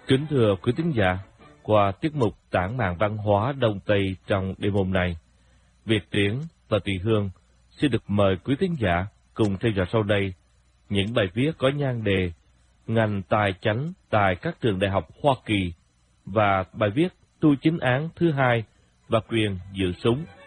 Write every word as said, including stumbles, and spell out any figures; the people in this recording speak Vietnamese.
Kính thưa quý thính giả, qua tiết mục tản mạn văn hóa Đông Tây trong đêm hôm nay, Việt Triển và Tùy Hương xin được mời quý thính giả cùng theo dõi sau đây những bài viết có nhan đề Ngành Tài chánh tại các trường đại học Hoa Kỳ và bài viết Tu chính án thứ hai và quyền giữ súng